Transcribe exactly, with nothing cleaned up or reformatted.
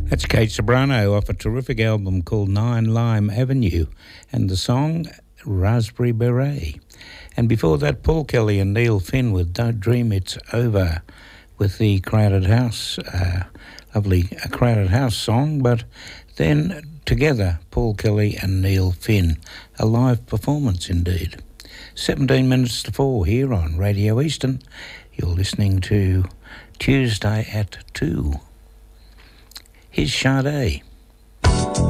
That's Kate Sobrano off a terrific album called Nine Lime Avenue and the song Raspberry Beret. And before that, Paul Kelly and Neil Finn with Don't Dream It's Over with the Crowded House, uh, lovely a Crowded House song, but then together, Paul Kelly and Neil Finn, a live performance indeed. seventeen minutes to four here on Radio Eastern. You're listening to Tuesday at two. Here's Sade.